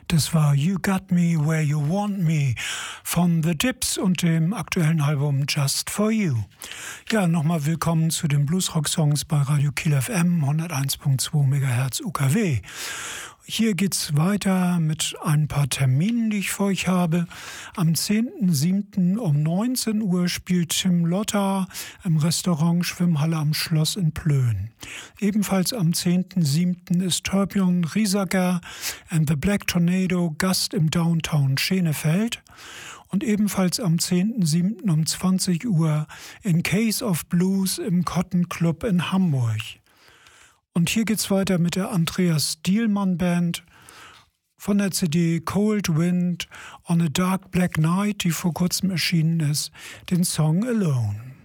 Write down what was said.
Das war You Got Me Where You Want Me von The Dips und dem aktuellen Album Just For You. Ja, nochmal willkommen zu den Bluesrock-Songs bei Radio Kiel FM 101.2 MHz UKW. Hier geht's weiter mit ein paar Terminen, die ich für euch habe. Am 10.07. um 19 Uhr spielt Tim Lotta im Restaurant Schwimmhalle am Schloss in Plön. Ebenfalls am 10.07. ist Torbjörn Riesager and the Black Tornado Gast im Downtown Schenefeld. Und ebenfalls am 10.07. um 20 Uhr in Case of Blues im Cotton Club in Hamburg. Und hier geht's weiter mit der Andreas Dielmann Band von der CD Cold Wind on a Dark Black Night, die vor kurzem erschienen ist, den Song Alone.